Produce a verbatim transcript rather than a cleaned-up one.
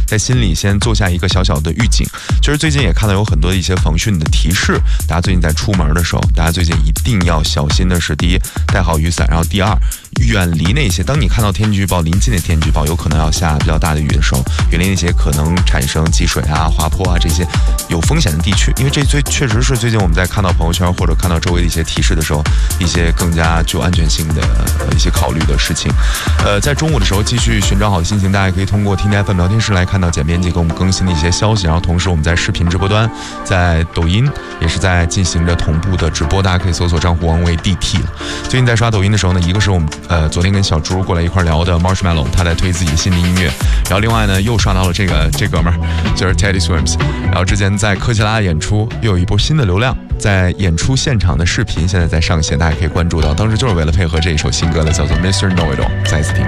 在心里先做下一个小小的预警。其实最近也看到有很多的一些防汛的提示，大家最近在出门的时候，大家最近一定要小心的是，第一，带好雨伞，然后第二，远离那些当你看到天气预报临近的天气预报有可能要下比较大的雨的时候，远离那些可能产生积水啊、滑坡啊这些有风险的地区，因为这最确实是最近我们在看到朋友圈或者看到周围的一些提示的时候，一些更加具有安全性的、呃、一些考虑的事情。呃，在中午的时候继续寻找好的心情，大家可以通过听 F M 聊天室来看到简编辑给我们更新的一些消息，然后同时我们在视频直播端，在抖音也是在进行着同步的直播，大家可以搜索账户王维 D T。最近在刷抖音的时候呢，一个是我们呃昨天跟小猪过来一块聊的 Marshmallow， 他在推自己的新的音乐，然后另外呢又刷到了这个这哥们儿就是 Teddy Swims， 然后之前在科切拉的演出又有一波新的流量，在演出现场的视频现在在上线，大家可以关注到，当时就是为了配合这一首新歌的，叫做 Mister Know It All。再次听。